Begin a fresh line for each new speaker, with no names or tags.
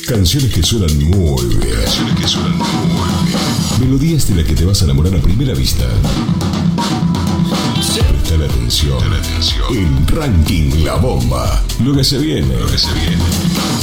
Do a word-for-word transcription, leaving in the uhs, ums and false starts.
Canciones que suenan muy bien. Canciones que suenan muy bien. Melodías de las que te vas a enamorar a primera vista. Prestar atención. Prestar atención. En Ranking La Bomba. Lo que se viene. Lo que se viene.